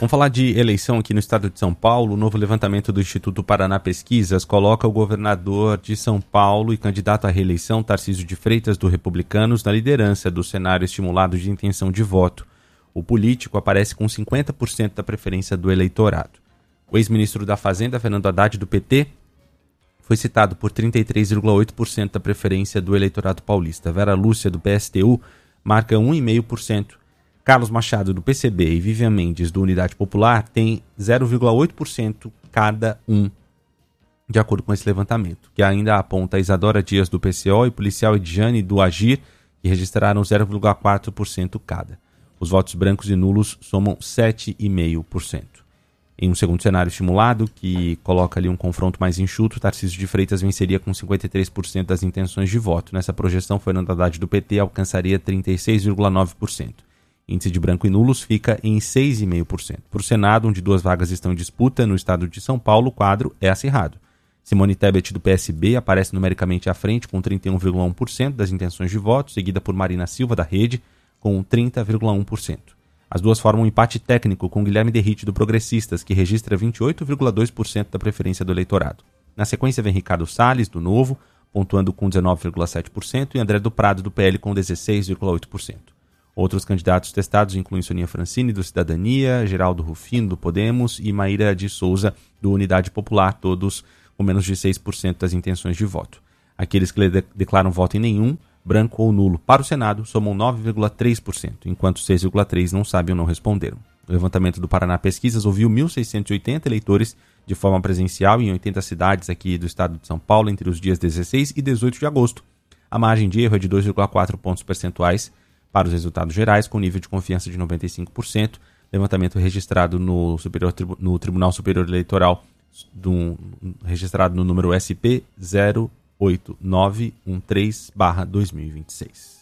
Vamos falar de eleição aqui no estado de São Paulo. O novo levantamento do Instituto Paraná Pesquisas coloca o governador de São Paulo e candidato à reeleição, Tarcísio de Freitas, do Republicanos, na liderança do cenário estimulado de intenção de voto. O político aparece com 50% da preferência do eleitorado. O ex-ministro da Fazenda, Fernando Haddad, do PT, foi citado por 33,8% da preferência do eleitorado paulista. Vera Lúcia, do PSTU, marca 1,5%. Carlos Machado, do PCB, e Vivian Mendes, do Unidade Popular, têm 0,8% cada um, de acordo com esse levantamento, que ainda aponta Isadora Dias, do PCO, e policial Edjane, do Agir, que registraram 0,4% cada. Os votos brancos e nulos somam 7,5%. Em um segundo cenário estimulado, que coloca ali um confronto mais enxuto, Tarcísio de Freitas venceria com 53% das intenções de voto. Nessa projeção, Fernando Haddad, do PT, alcançaria 36,9%. Índice de branco e nulos fica em 6,5%. Para o Senado, onde 2 vagas estão em disputa, no estado de São Paulo, o quadro é acirrado. Simone Tebet, do PSB, aparece numericamente à frente com 31,1% das intenções de voto, seguida por Marina Silva, da Rede, com 30,1%. As duas formam um empate técnico com Guilherme Derrite, do Progressistas, que registra 28,2% da preferência do eleitorado. Na sequência vem Ricardo Salles, do Novo, pontuando com 19,7%, e André do Prado, do PL, com 16,8%. Outros candidatos testados incluem Sonia Francini, do Cidadania, Geraldo Rufino, do Podemos, e Maíra de Souza, do Unidade Popular, todos com menos de 6% das intenções de voto. Aqueles que declaram voto em nenhum, branco ou nulo, para o Senado, somam 9,3%, enquanto 6,3% não sabem ou não responderam. O levantamento do Paraná Pesquisas ouviu 1.680 eleitores de forma presencial em 80 cidades aqui do estado de São Paulo entre os dias 16 e 18 de agosto. A margem de erro é de 2,4 pontos percentuais para os resultados gerais, com nível de confiança de 95%. Levantamento registrado no Tribunal Superior Eleitoral, registrado no número SP 08913/2026.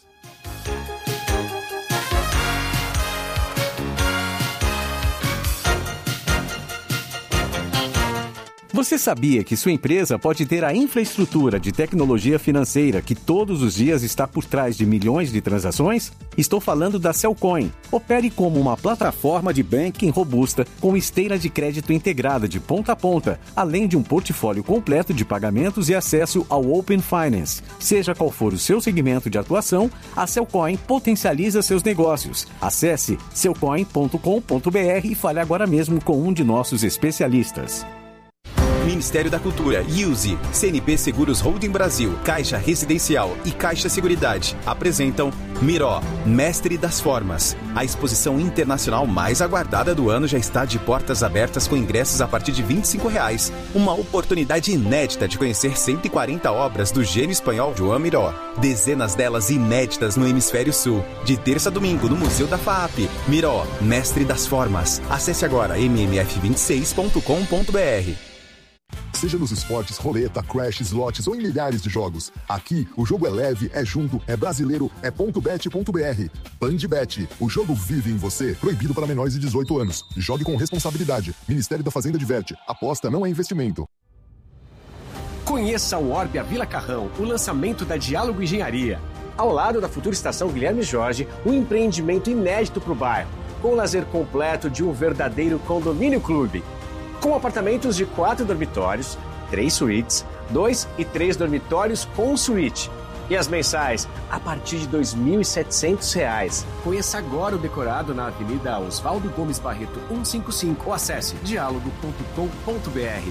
Você sabia que sua empresa pode ter a infraestrutura de tecnologia financeira que todos os dias está por trás de milhões de transações? Estou falando da Cellcoin. Opere como uma plataforma de banking robusta com esteira de crédito integrada de ponta a ponta, além de um portfólio completo de pagamentos e acesso ao Open Finance. Seja qual for o seu segmento de atuação, a Cellcoin potencializa seus negócios. Acesse cellcoin.com.br e fale agora mesmo com um de nossos especialistas. Ministério da Cultura, IUSE, CNP Seguros Holding Brasil, Caixa Residencial e Caixa Seguridade apresentam Miró, Mestre das Formas. A exposição internacional mais aguardada do ano já está de portas abertas com ingressos a partir de R$ 25. Uma oportunidade inédita de conhecer 140 obras do gênio espanhol Joan Miró. Dezenas delas inéditas no Hemisfério Sul. De terça a domingo no Museu da FAAP. Miró, Mestre das Formas. Acesse agora mmf26.com.br. Seja nos esportes, roleta, crash, slots ou em milhares de jogos. Aqui, o jogo é leve, é junto, é brasileiro, é .bet.br. Bandbet, o jogo vive em você. Proibido para menores de 18 anos. Jogue com responsabilidade. Ministério da Fazenda diverte. Aposta não é investimento. Conheça o Orbia Vila Carrão, o lançamento da Diálogo Engenharia. Ao lado da futura estação Guilherme Jorge, um empreendimento inédito para o bairro, com o lazer completo de um verdadeiro condomínio clube. Com apartamentos de 4 dormitórios, 3 suítes, 2 e 3 dormitórios com suíte. E as mensais a partir de R$ 2.700. Conheça agora o decorado na Avenida Oswaldo Gomes Barreto 155 ou acesse dialogo.com.br.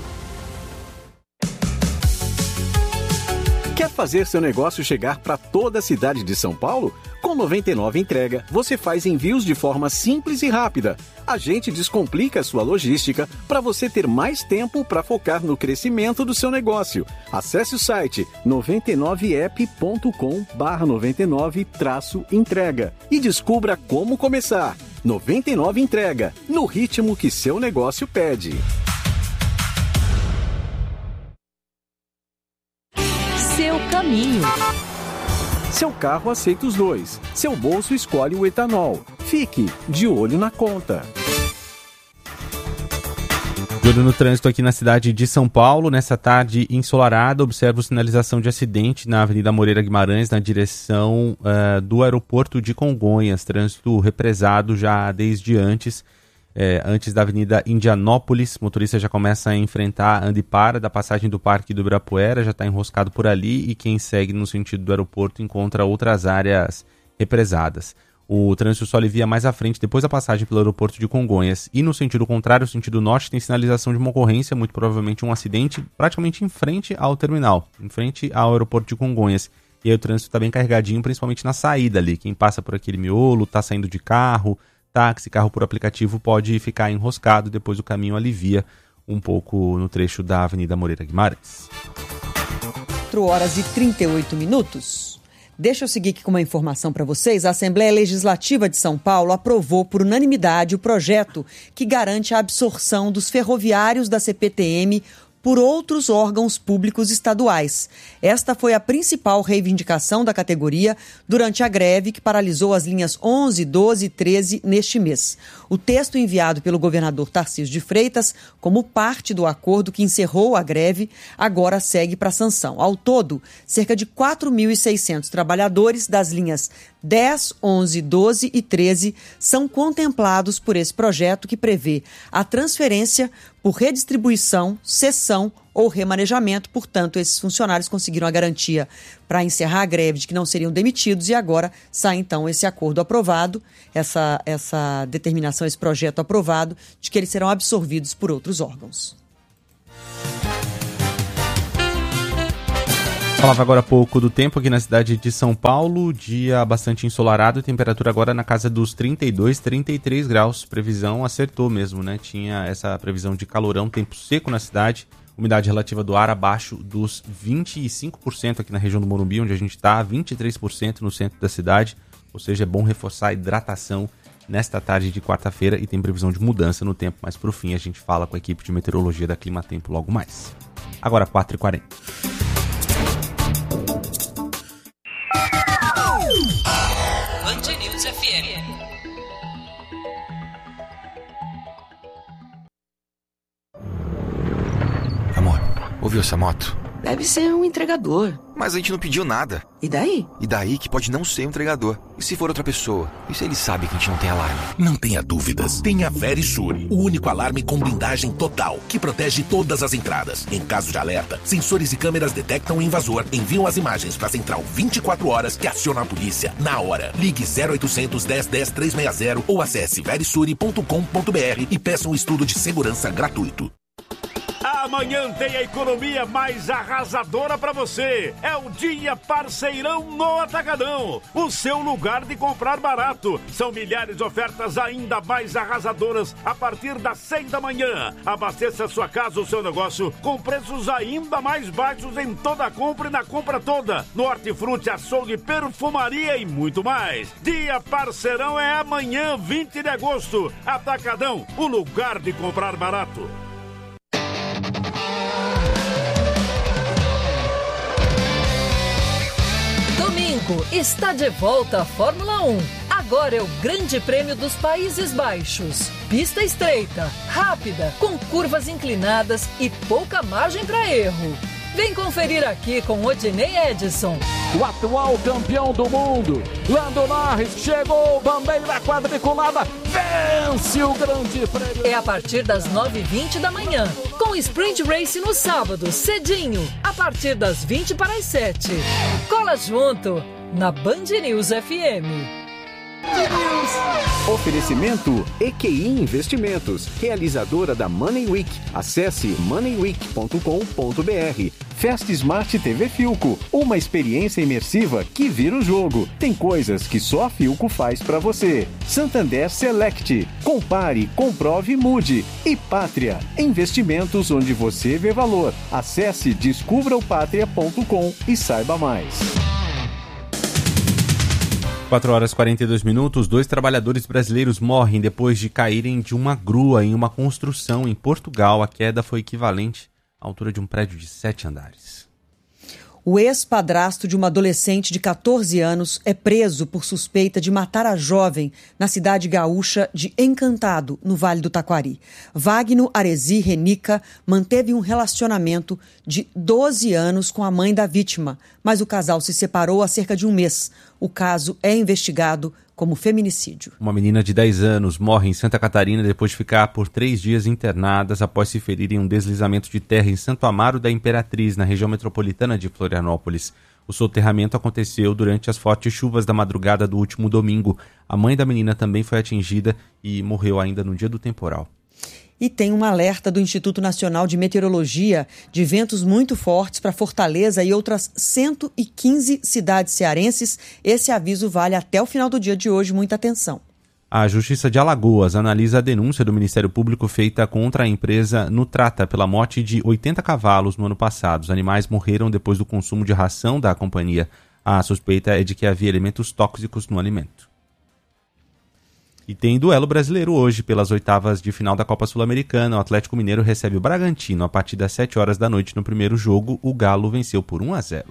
Quer fazer seu negócio chegar para toda a cidade de São Paulo? Com 99 Entrega, você faz envios de forma simples e rápida. A gente descomplica a sua logística para você ter mais tempo para focar no crescimento do seu negócio. Acesse o site 99app.com/99-entrega e descubra como começar. 99 Entrega, no ritmo que seu negócio pede. Seu caminho. Seu carro aceita os dois. Seu bolso escolhe o etanol. Fique de olho na conta. De olho no trânsito aqui na cidade de São Paulo, nessa tarde ensolarada, observo sinalização de acidente na Avenida Moreira Guimarães, na direção do aeroporto de Congonhas. Trânsito represado já desde antes. antes da Avenida Indianópolis. O motorista já começa a enfrentar anda e para da passagem do Parque do Ibirapuera, já está enroscado por ali, e quem segue no sentido do aeroporto encontra outras áreas represadas. O trânsito só alivia mais à frente, depois da passagem pelo aeroporto de Congonhas. E no sentido contrário, o sentido norte, tem sinalização de uma ocorrência, muito provavelmente um acidente, praticamente em frente ao terminal, em frente ao aeroporto de Congonhas. E aí o trânsito está bem carregadinho, principalmente na saída ali. Quem passa por aquele miolo, está saindo de carro, táxi, carro por aplicativo, pode ficar enroscado, depois o caminho alivia um pouco no trecho da Avenida Moreira Guimarães. 4h38. Deixa eu seguir aqui com uma informação para vocês. A Assembleia Legislativa de São Paulo aprovou por unanimidade o projeto que garante a absorção dos ferroviários da CPTM por outros órgãos públicos estaduais. Esta foi a principal reivindicação da categoria durante a greve que paralisou as linhas 11, 12 e 13 neste mês. O texto enviado pelo governador Tarcísio de Freitas, como parte do acordo que encerrou a greve, agora segue para sanção. Ao todo, cerca de 4.600 trabalhadores das linhas 10, 11, 12 e 13 são contemplados por esse projeto que prevê a transferência por redistribuição, cessão ou remanejamento. Portanto, esses funcionários conseguiram a garantia para encerrar a greve de que não seriam demitidos e agora sai então esse acordo aprovado, essa determinação, esse projeto aprovado de que eles serão absorvidos por outros órgãos. Falava agora há pouco do tempo aqui na cidade de São Paulo, dia bastante ensolarado, temperatura agora na casa dos 32, 33 graus. Previsão acertou mesmo, né? Tinha essa previsão de calorão, tempo seco na cidade, umidade relativa do ar abaixo dos 25% aqui na região do Morumbi, onde a gente está, 23% no centro da cidade, ou seja, é bom reforçar a hidratação nesta tarde de quarta-feira e tem previsão de mudança no tempo, mas para o fim a gente fala com a equipe de meteorologia da Climatempo logo mais. Agora 4h40. Band News FM. Amor, ouviu essa moto? Deve ser um entregador. Mas a gente não pediu nada. E daí? E daí que pode não ser um entregador. E se for outra pessoa? E se ele sabe que a gente não tem alarme? Não tenha dúvidas. Tenha Verisure, o único alarme com blindagem total, que protege todas as entradas. Em caso de alerta, sensores e câmeras detectam o invasor, enviam as imagens para a central 24 horas que aciona a polícia na hora. Ligue 0800 10 10 360 ou acesse verisure.com.br e peça um estudo de segurança gratuito. Amanhã tem a economia mais arrasadora para você. É o Dia Parceirão no Atacadão. O seu lugar de comprar barato. São milhares de ofertas ainda mais arrasadoras a partir das 6 da manhã. Abasteça sua casa ou seu negócio com preços ainda mais baixos em toda a compra e na compra toda. No hortifruti, açougue, perfumaria e muito mais. Dia Parceirão é amanhã, 20 de agosto. Atacadão, o lugar de comprar barato. Domingo está de volta a Fórmula 1. Agora é o Grande Prêmio dos Países Baixos. Pista estreita, rápida, com curvas inclinadas e pouca margem para erro. Vem conferir aqui com Odinei Edson. O atual campeão do mundo, Lando Norris, chegou, bandeira quadriculada, vence o Grande Prêmio. É a partir das 9h20 da manhã, com Sprint Race no sábado, cedinho, a partir das 20 para as 7. Cola junto, na Band News FM. Oferecimento EQI Investimentos, realizadora da Money Week. Acesse moneyweek.com.br. Fast Smart TV Philco, uma experiência imersiva que vira o jogo. Tem coisas que só a Philco faz pra você. Santander Select, compare, comprove e mude. E Pátria, investimentos onde você vê valor. Acesse descubraopatria.com e saiba mais. 4h42, 2 trabalhadores brasileiros morrem depois de caírem de uma grua em uma construção em Portugal. A queda foi equivalente à altura de um prédio de 7 andares. O ex-padrasto de uma adolescente de 14 anos é preso por suspeita de matar a jovem na cidade gaúcha de Encantado, no Vale do Taquari. Wagner Aresi Renica manteve um relacionamento de 12 anos com a mãe da vítima, mas o casal se separou há cerca de um mês. O caso é investigado como feminicídio. Uma menina de 10 anos morre em Santa Catarina depois de ficar por 3 dias internadas após se ferir em um deslizamento de terra em Santo Amaro da Imperatriz, na região metropolitana de Florianópolis. O soterramento aconteceu durante as fortes chuvas da madrugada do último domingo. A mãe da menina também foi atingida e morreu ainda no dia do temporal. E tem um alerta do Instituto Nacional de Meteorologia de ventos muito fortes para Fortaleza e outras 115 cidades cearenses. Esse aviso vale até o final do dia de hoje. Muita atenção. A Justiça de Alagoas analisa a denúncia do Ministério Público feita contra a empresa Nutrata pela morte de 80 cavalos no ano passado. Os animais morreram depois do consumo de ração da companhia. A suspeita é de que havia elementos tóxicos no alimento. E tem duelo brasileiro hoje pelas oitavas de final da Copa Sul-Americana. O Atlético Mineiro recebe o Bragantino a partir das 7 horas da noite. No primeiro jogo, o Galo venceu por 1-0.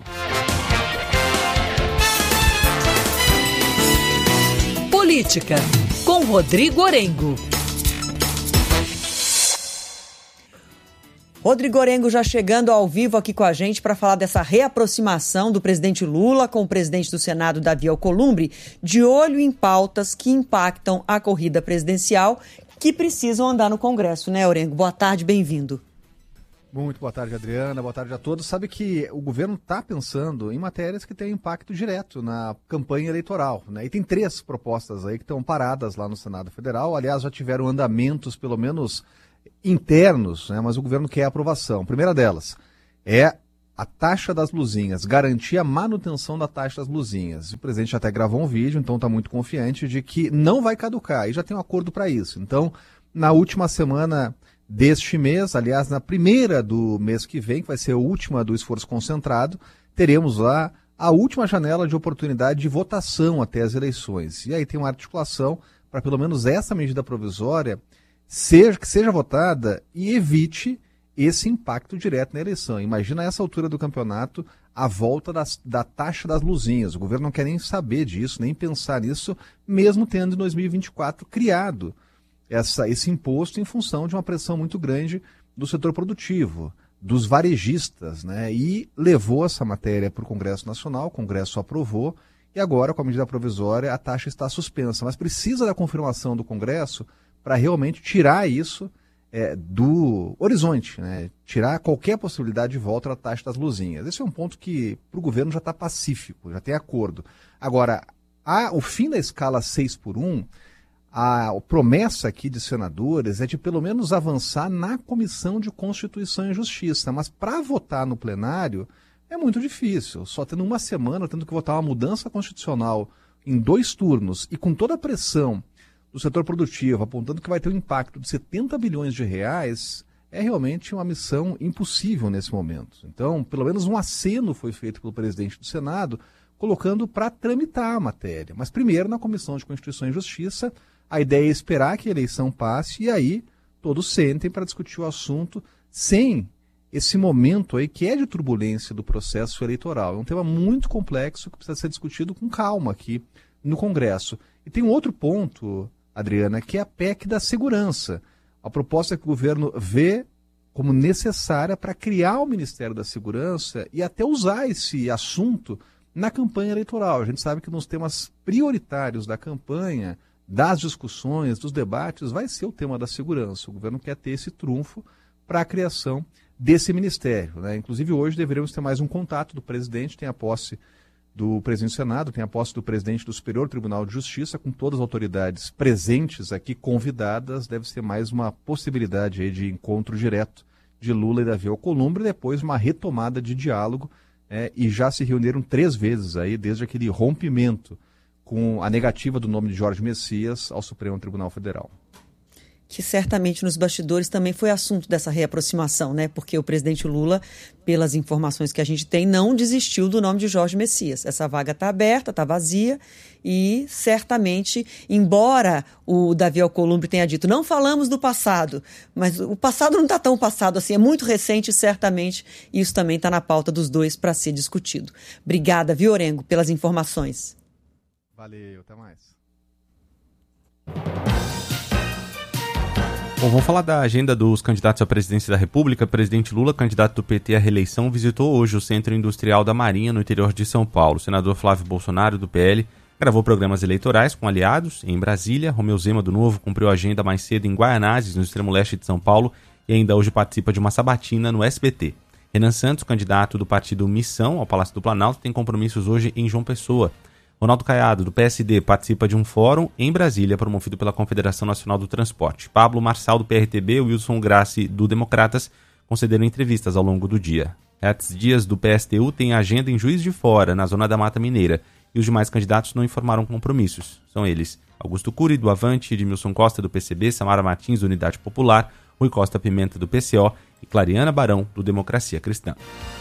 Política, com Rodrigo Orengo. Rodrigo Orengo já chegando ao vivo aqui com a gente para falar dessa reaproximação do presidente Lula com o presidente do Senado, Davi Alcolumbre, de olho em pautas que impactam a corrida presidencial, que precisam andar no Congresso, né, Orengo? Boa tarde, bem-vindo. Muito boa tarde, Adriana. Boa tarde a todos. Sabe que o governo está pensando em matérias que têm impacto direto na campanha eleitoral, né? E tem 3 propostas aí que estão paradas lá no Senado Federal. Aliás, já tiveram andamentos, pelo menos internos, né? Mas o governo quer a aprovação. A primeira delas é a taxa das luzinhas, garantir a manutenção da taxa das luzinhas. O presidente até gravou um vídeo, então está muito confiante de que não vai caducar, e já tem um acordo para isso. Então, na última semana deste mês, aliás, na primeira do mês que vem, que vai ser a última do esforço concentrado, teremos lá a última janela de oportunidade de votação até as eleições. E aí tem uma articulação para pelo menos essa medida provisória que seja votada e evite esse impacto direto na eleição. Imagina a essa altura do campeonato a volta da taxa das luzinhas. O governo não quer nem saber disso, nem pensar nisso, mesmo tendo em 2024 criado esse imposto em função de uma pressão muito grande do setor produtivo, dos varejistas, né? E levou essa matéria para o Congresso Nacional, o Congresso aprovou, e agora, com a medida provisória, a taxa está suspensa. Mas precisa da confirmação do Congresso para realmente tirar isso do horizonte, né? Tirar qualquer possibilidade de volta da taxa das luzinhas. Esse é um ponto que para o governo já está pacífico, já tem acordo. Agora, o fim da escala 6x1, a promessa aqui de senadores é de pelo menos avançar na Comissão de Constituição e Justiça, mas para votar no plenário é muito difícil, só tendo uma semana, tendo que votar uma mudança constitucional em 2 turnos e com toda a pressão do setor produtivo, apontando que vai ter um impacto de 70 bilhões de reais, é realmente uma missão impossível nesse momento. Então, pelo menos um aceno foi feito pelo presidente do Senado, colocando para tramitar a matéria. Mas primeiro, na Comissão de Constituição e Justiça, a ideia é esperar que a eleição passe e aí todos sentem para discutir o assunto sem esse momento aí que é de turbulência do processo eleitoral. É um tema muito complexo que precisa ser discutido com calma aqui no Congresso. E tem um outro ponto, Adriana, que é a PEC da segurança. A proposta que o governo vê como necessária para criar o Ministério da Segurança e até usar esse assunto na campanha eleitoral. A gente sabe que nos temas prioritários da campanha, das discussões, dos debates, vai ser o tema da segurança. O governo quer ter esse trunfo para a criação desse ministério, né? Inclusive, hoje deveríamos ter mais um contato do presidente, tem a posse do presidente do Senado, tem a posse do presidente do Superior Tribunal de Justiça, com todas as autoridades presentes aqui, convidadas. Deve ser mais uma possibilidade aí de encontro direto de Lula e Davi Alcolumbre, depois uma retomada de diálogo, e já se reuniram 3 vezes aí, desde aquele rompimento com a negativa do nome de Jorge Messias ao Supremo Tribunal Federal. Que certamente nos bastidores também foi assunto dessa reaproximação, né? Porque o presidente Lula, pelas informações que a gente tem, não desistiu do nome de Jorge Messias. Essa vaga está aberta, está vazia e certamente, embora o Davi Alcolumbre tenha dito, não falamos do passado, mas o passado não está tão passado assim, é muito recente e certamente isso também está na pauta dos dois para ser discutido. Obrigada, viu, Orengo, pelas informações. Valeu, até mais. Bom, vamos falar da agenda dos candidatos à presidência da República. O presidente Lula, candidato do PT à reeleição, visitou hoje o Centro Industrial da Marinha, no interior de São Paulo. O senador Flávio Bolsonaro, do PL, Gravou programas eleitorais com aliados em Brasília. Romeu Zema, do Novo, cumpriu a agenda mais cedo em Guaianazes, no extremo leste de São Paulo, e ainda hoje participa de uma sabatina no SBT. Renan Santos, candidato do partido Missão ao Palácio do Planalto, tem compromissos hoje em João Pessoa. Ronaldo Caiado, do PSD, participa de um fórum em Brasília, promovido pela Confederação Nacional do Transporte. Pablo Marçal, do PRTB, e Wilson Grassi, do Democratas, concederam entrevistas ao longo do dia. Reats Dias, do PSTU, tem agenda em Juiz de Fora, na zona da Mata Mineira, e os demais candidatos não informaram compromissos. São eles: Augusto Cury, do Avante, Edmilson Costa, do PCB, Samara Martins, do Unidade Popular, Rui Costa Pimenta, do PCO, e Clariana Barão, do Democracia Cristã.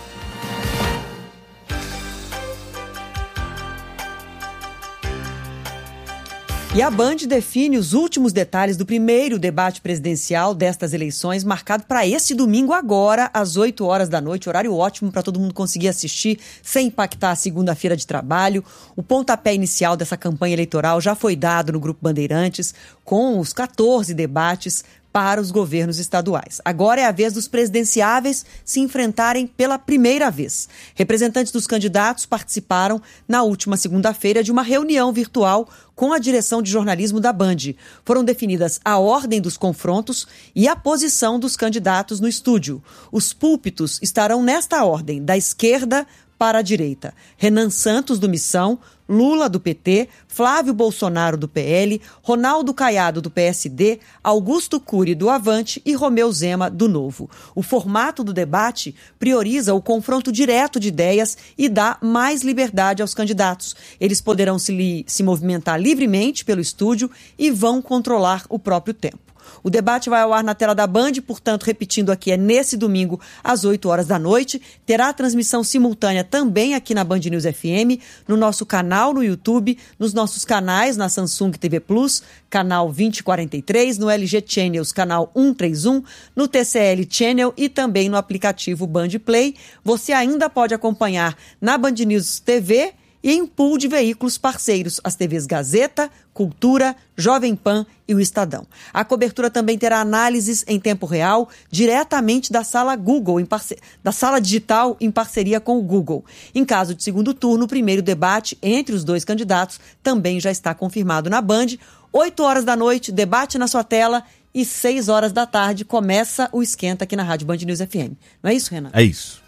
E a Band define os últimos detalhes do primeiro debate presidencial destas eleições, marcado para esse domingo agora, às 8 horas da noite, horário ótimo para todo mundo conseguir assistir sem impactar a segunda-feira de trabalho. O pontapé inicial dessa campanha eleitoral já foi dado no Grupo Bandeirantes, com os 14 debates para os governos estaduais. Agora é a vez dos presidenciáveis se enfrentarem pela primeira vez. Representantes dos candidatos participaram na última segunda-feira de uma reunião virtual com a direção de jornalismo da Band. Foram definidas a ordem dos confrontos e a posição dos candidatos no estúdio. Os púlpitos estarão nesta ordem, da esquerda para a direita: Renan Santos, do Missão, Lula, do PT, Flávio Bolsonaro, do PL, Ronaldo Caiado, do PSD, Augusto Cury, do Avante e Romeu Zema, do Novo. O formato do debate prioriza o confronto direto de ideias e dá mais liberdade aos candidatos. Eles poderão se movimentar livremente pelo estúdio e vão controlar o próprio tempo. O debate vai ao ar na tela da Band, portanto, repetindo aqui, é nesse domingo às 8 horas da noite. Terá transmissão simultânea também aqui na Band News FM, no nosso canal no YouTube, nos nossos canais na Samsung TV Plus, canal 2043, no LG Channels, canal 131, no TCL Channel e também no aplicativo Band Play. Você ainda pode acompanhar na Band News TV e em pool de veículos parceiros, as TVs Gazeta, Cultura, Jovem Pan e o Estadão. A cobertura também terá análises em tempo real, diretamente da sala Google, da sala digital em parceria com o Google. Em caso de segundo turno, o primeiro debate entre os dois candidatos também já está confirmado na Band. 8 horas da noite, debate na sua tela, e 6 horas da tarde começa o esquenta aqui na Rádio Band News FM. Não é isso, Renan? É isso.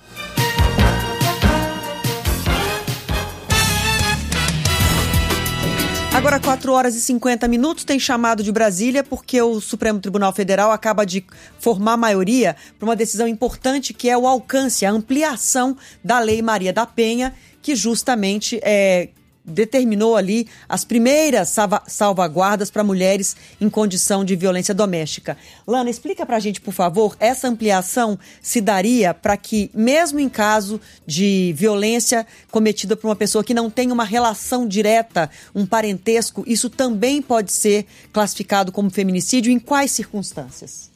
Agora, 4 horas e 50 minutos, tem chamado de Brasília porque o Supremo Tribunal Federal acaba de formar maioria para uma decisão importante, que é o alcance, a ampliação da Lei Maria da Penha, que justamente determinou ali as primeiras salvaguardas para mulheres em condição de violência doméstica. Lana, explica para a gente, por favor, essa ampliação se daria para que, mesmo em caso de violência cometida por uma pessoa que não tem uma relação direta, um parentesco, isso também pode ser classificado como feminicídio? Em quais circunstâncias?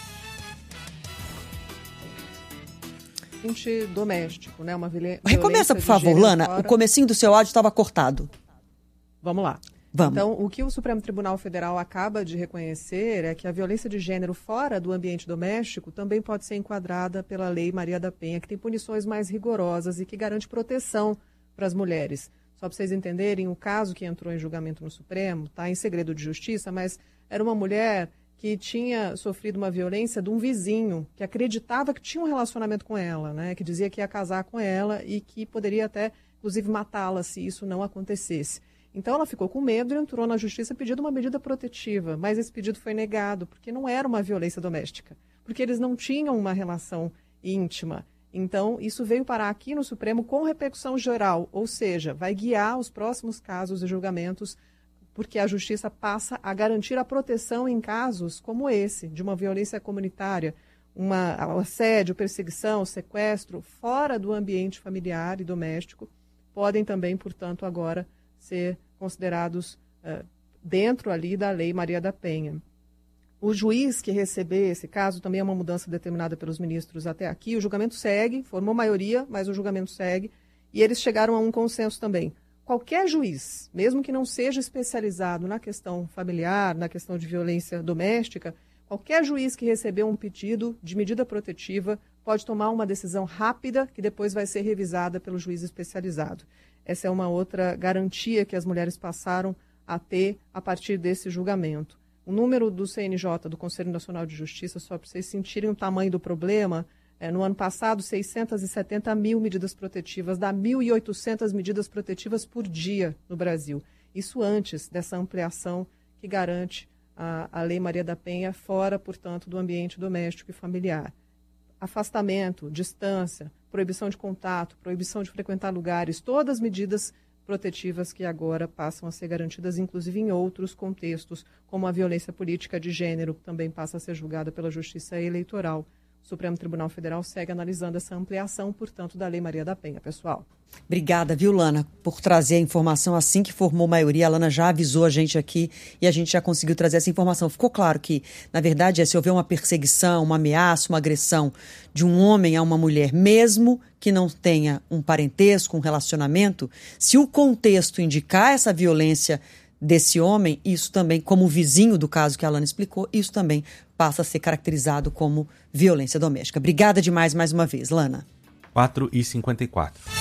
Doméstico, né? Uma violência. Recomeça, por favor, Lana. Fora. O comecinho do seu áudio estava cortado. Vamos lá. Vamos. Então, o que o Supremo Tribunal Federal acaba de reconhecer é que a violência de gênero fora do ambiente doméstico também pode ser enquadrada pela Lei Maria da Penha, que tem punições mais rigorosas e que garante proteção para as mulheres. Só para vocês entenderem, o caso que entrou em julgamento no Supremo está em segredo de justiça, mas era uma mulher que tinha sofrido uma violência de um vizinho que acreditava que tinha um relacionamento com ela, né? Que dizia que ia casar com ela e que poderia até, inclusive, matá-la se isso não acontecesse. Então ela ficou com medo e entrou na justiça pedindo uma medida protetiva, mas esse pedido foi negado, porque não era uma violência doméstica, porque eles não tinham uma relação íntima. Então isso veio parar aqui no Supremo com repercussão geral, ou seja, vai guiar os próximos casos e julgamentos, porque a justiça passa a garantir a proteção em casos como esse, de uma violência comunitária, assédio, perseguição, sequestro, fora do ambiente familiar e doméstico, podem também, portanto, agora ser considerados dentro ali da Lei Maria da Penha. O juiz que receber esse caso, também é uma mudança determinada pelos ministros até aqui, o julgamento segue, formou maioria, mas o julgamento segue, e eles chegaram a um consenso também. Qualquer juiz, mesmo que não seja especializado na questão familiar, na questão de violência doméstica, qualquer juiz que receber um pedido de medida protetiva pode tomar uma decisão rápida que depois vai ser revisada pelo juiz especializado. Essa é uma outra garantia que as mulheres passaram a ter a partir desse julgamento. O número do CNJ, do Conselho Nacional de Justiça, só para vocês sentirem o tamanho do problema, no ano passado, 670 mil medidas protetivas, dá 1.800 medidas protetivas por dia no Brasil. Isso antes dessa ampliação que garante a Lei Maria da Penha fora, portanto, do ambiente doméstico e familiar. Afastamento, distância, proibição de contato, proibição de frequentar lugares, todas as medidas protetivas que agora passam a ser garantidas, inclusive em outros contextos, como a violência política de gênero, que também passa a ser julgada pela Justiça Eleitoral. O Supremo Tribunal Federal segue analisando essa ampliação, portanto, da Lei Maria da Penha, pessoal. Obrigada, viu, Lana, por trazer a informação assim que formou maioria. A Lana já avisou a gente aqui e a gente já conseguiu trazer essa informação. Ficou claro que, na verdade, se houver uma perseguição, uma ameaça, uma agressão de um homem a uma mulher, mesmo que não tenha um parentesco, um relacionamento, se o contexto indicar essa violência desse homem, isso também, como o vizinho do caso que a Lana explicou, isso também passa a ser caracterizado como violência doméstica. Obrigada demais mais uma vez, Lana. 4h54.